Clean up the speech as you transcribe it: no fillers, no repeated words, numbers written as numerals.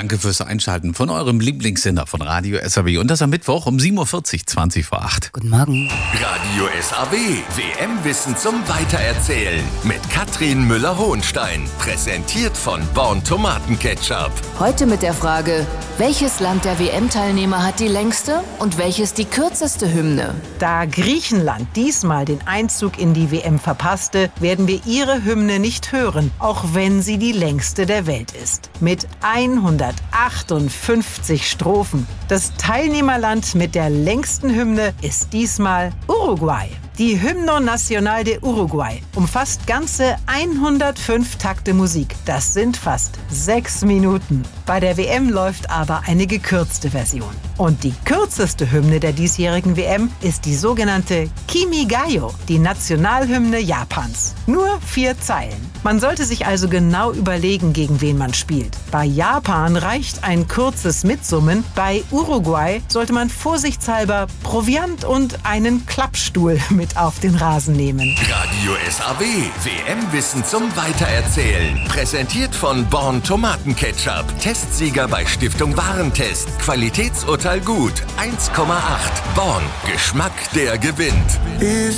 Danke fürs Einschalten von eurem Lieblingssender von Radio SAW. Und das am Mittwoch um 7.40 Uhr, 20 vor 8. Guten Morgen. Radio SAW, WM-Wissen zum Weitererzählen. Mit Katrin Müller-Hohenstein. Präsentiert von Born Tomatenketchup. Heute mit der Frage, welches Land der WM-Teilnehmer hat die längste und welches die kürzeste Hymne? Da Griechenland diesmal den Einzug in die WM verpasste, werden wir ihre Hymne nicht hören, auch wenn sie die längste der Welt ist. Mit 158 Strophen. Das Teilnehmerland mit der längsten Hymne ist diesmal Uruguay. Die Hymno Nacional de Uruguay umfasst ganze 105 Takte Musik. Das sind fast 6 Minuten. Bei der WM läuft aber eine gekürzte Version. Und die kürzeste Hymne der diesjährigen WM ist die sogenannte Kimi-ga-yo, die Nationalhymne Japans. Nur 4 Zeilen. Man sollte sich also genau überlegen, gegen wen man spielt. Bei Japan reicht ein kurzes Mitsummen. Bei Uruguay sollte man vorsichtshalber Proviant und einen Klappstuhl mit auf den Rasen nehmen. Radio SAW, WM-Wissen zum Weitererzählen. Präsentiert von Born Tomatenketchup. Testsieger bei Stiftung Warentest. Qualitätsurteil gut. 1,8. Born. Geschmack, der gewinnt.